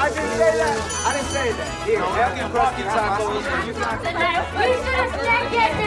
I didn't say that. I didn't say that. Here, have your crusty tacos. You got